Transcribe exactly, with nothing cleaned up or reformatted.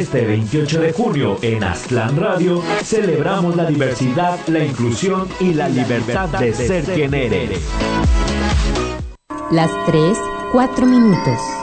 Este veintiocho de junio en Aztlán Radio celebramos la diversidad, la inclusión y la libertad de ser quien eres. Las tres, cuatro minutos.